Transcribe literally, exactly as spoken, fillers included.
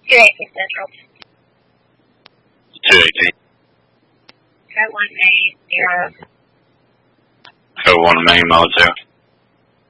two eighteen Central. two eighteen. Code one eight zero. Code one main, mode two.